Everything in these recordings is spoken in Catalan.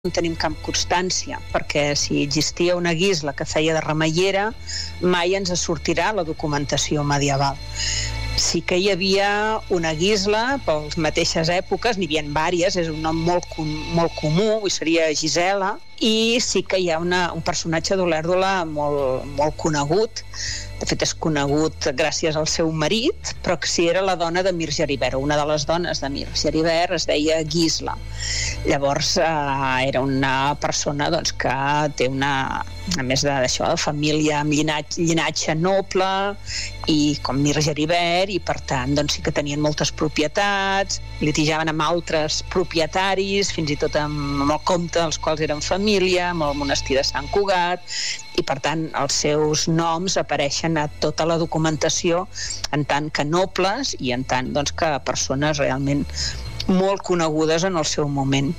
no tenim cap constància, perquè si existia una guisla que feia de remeiera, mai ens sortirà la documentació medieval. Sí que hi havia una guisla per les mateixes èpoques, n'hi havia diverses, és un nom molt comú, seria Gisela, i sí que hi ha un personatge d'Olèrdola molt conegut. De fet, és conegut gràcies al seu marit, però que sí era la dona de Mir Geribert, una de les dones de Mir Geribert es deia Gisla. Llavors, era una persona que té a més d'això, de família amb llinatge noble, i com Mir Geribert, i per tant sí que tenien moltes propietats, litijaven amb altres propietaris, fins i tot amb el comte, dels quals eren família, amb el monestir de Sant Cugat, i per tant els seus noms apareixen a tota la documentació en tant que nobles i en tant que persones realment molt conegudes en el seu moment.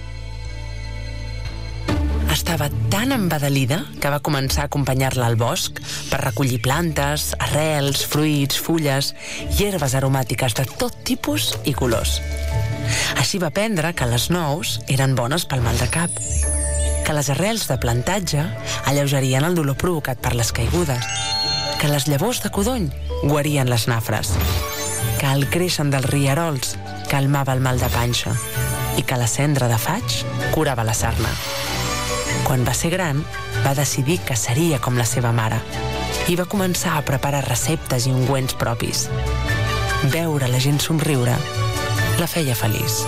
Estava tan embadalida que va començar a acompanyar-la al bosc per recollir plantes, arrels, fruits, fulles i herbes aromàtiques de tot tipus i colors. Així va aprendre que les nous eren bones pel mal de cap, que les arrels de plantatge alleugerien el dolor provocat per les caigudes, que les llavors de codony guarien les nafres, que el creixen dels rierols calmava el mal de panxa i que la cendra de faig curava la sarna. Quan va ser gran, va decidir que seria com la seva mare i va començar a preparar receptes i ungüents propis. Veure la gent somriure la feia feliç.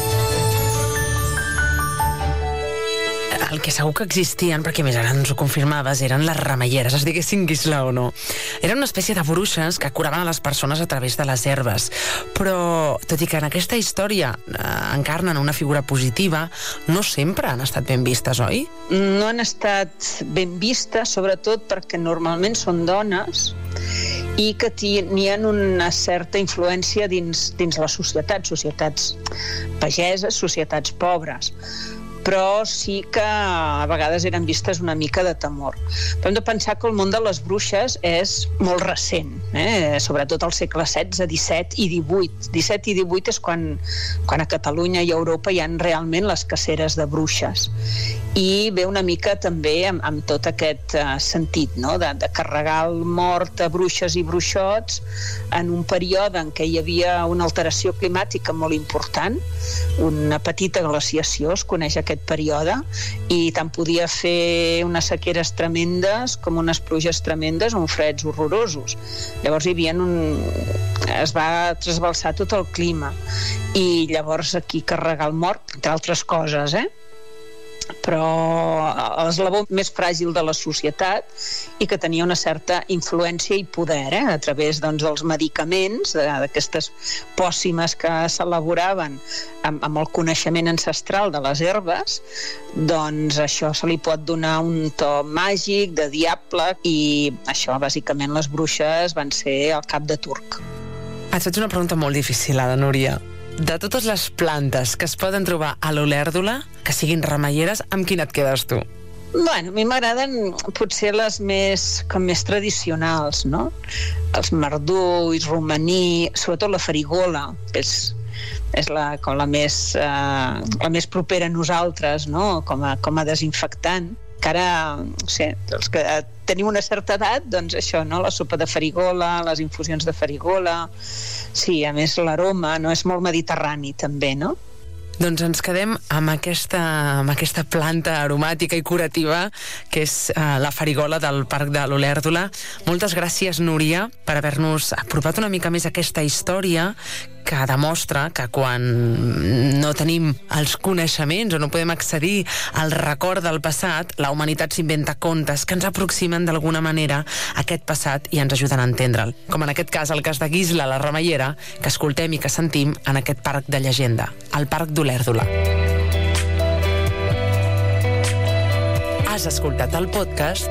El que segur que existien, perquè més ara ens ho confirmaves, eren les remeieres, es diguessin guisla o no. Eren una espècie de bruixes que curaven a les persones a través de les herbes. Però, tot i que en aquesta història encarnen una figura positiva, no sempre han estat ben vistes, oi? No han estat ben vistes, sobretot perquè normalment són dones i que tenien una certa influència dins les societats pageses, societats pobres, però sí que a vegades eren vistes una mica de temor. Però hem de pensar que el món de les bruixes és molt recent, sobretot al segle XVI, XVII i XVIII. XVII i XVIII és quan a Catalunya i a Europa hi ha realment les caceres de bruixes. I ve una mica també amb tot aquest sentit, no? de carregar el mort a bruixes i bruixots en un període en què hi havia una alteració climàtica molt important, una petita glaciació, es coneix aquest període, i tant podia fer unes sequeres tremendes com unes pluges tremendes o uns freds horrorosos. Llavors es va trasbalsar tot el clima i llavors aquí carregar el mort, entre altres coses, però l'eslabó més fràgil de la societat i que tenia una certa influència i poder a través dels medicaments, d'aquestes pòssimes que s'elaboraven amb el coneixement ancestral de les herbes, doncs això se li pot donar un to màgic, de diable, i això bàsicament les bruixes van ser el cap de turc. Et faig una pregunta molt difícil, Núria. De totes les plantes que es poden trobar a l'Olèrdola, que siguin remeieres, amb quina et quedes tu? Bueno, a mi m'agraden potser les més tradicionals, no? Els merdulls, romaní, sobretot la farigola, que és la més propera a nosaltres, no? Com a desinfectant. Que ara, no sé, els que tenim una certa edat, doncs això, no? La sopa de farigola, les infusions de farigola. Sí, a més l'aroma, no? És molt mediterrani també, no? Doncs ens quedem amb aquesta planta aromàtica i curativa que és la farigola del Parc de l'Olèrdola. Moltes gràcies, Núria, per haver-nos apropat una mica més a aquesta història que demostra que quan no tenim els coneixements o no podem accedir al record del passat, la humanitat s'inventa contes que ens aproximen d'alguna manera a aquest passat i ens ajuden a entendre'l. Com en aquest cas, el cas de Gisla, la remeiera, que escoltem i que sentim en aquest parc de llegenda, el Parc d'Olèrdola. Has escoltat el podcast